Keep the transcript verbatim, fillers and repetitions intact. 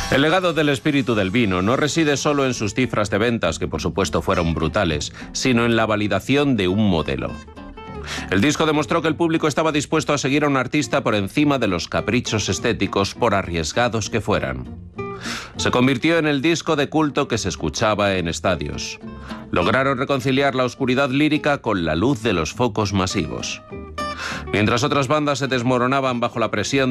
El legado del espíritu del vino no reside solo en sus cifras de ventas, que por supuesto fueron brutales, sino en la validación de un modelo. El disco demostró que el público estaba dispuesto a seguir a un artista por encima de los caprichos estéticos, por arriesgados que fueran. Se convirtió en el disco de culto que se escuchaba en estadios. Lograron reconciliar la oscuridad lírica con la luz de los focos masivos. Mientras otras bandas se desmoronaban bajo la presión